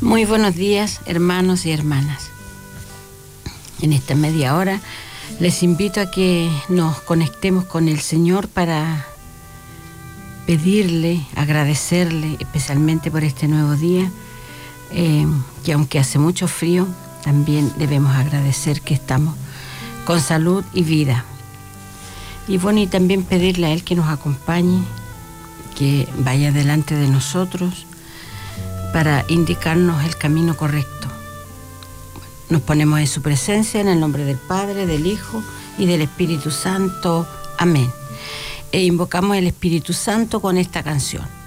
Muy buenos días, hermanos y hermanas. En esta media hora les invito a que nos conectemos con el Señor para pedirle, agradecerle especialmente por este nuevo día, que aunque hace mucho frío, también debemos agradecer que estamos con salud y vida. Y bueno, y también pedirle a Él que nos acompañe, que vaya delante de nosotros para indicarnos el camino correcto. Nos ponemos en su presencia en el nombre del Padre, del Hijo y del Espíritu Santo. Amén. E invocamos el Espíritu Santo con esta canción.